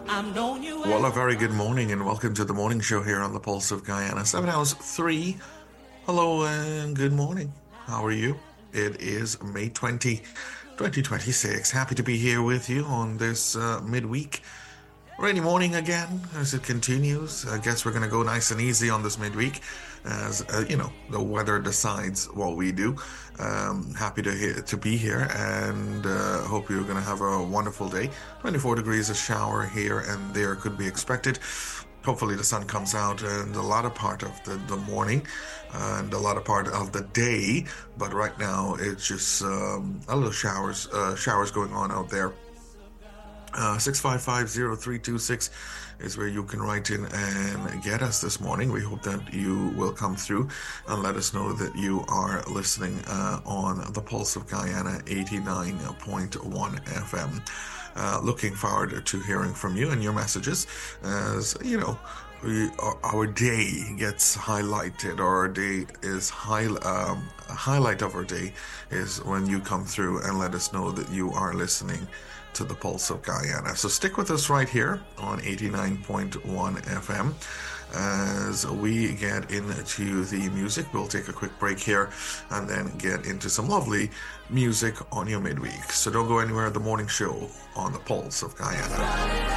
Well, a very good morning and welcome to the morning show here on the Pulse of Guyana. 7 hours 3. Hello and good morning. How are you? It is May 20, 2026. Happy to be here with you on this midweek. Rainy morning again as it continues. I guess we're going to go nice and easy on this midweek as, the weather decides what we do. Happy to be here and hope you're going to have a wonderful day. 24 degrees, a shower here and there could be expected. Hopefully the sun comes out in the latter part of the morning and the latter part of the day. But right now it's just a little showers going on out there. 655-0326 is where you can write in and get us this morning. We hope that you will come through and let us know that you are listening on the Pulse of Guyana 89.1 FM. Looking forward to hearing from you and your messages as, our day gets highlighted, or our day is a highlight of our day is when you come through and let us know that you are listening to the Pulse of Guyana. So stick with us right here on 89.1 FM as we get into the music. We'll take a quick break here and then get into some lovely music on your midweek. So don't go anywhere. The morning show on the Pulse of Guyana.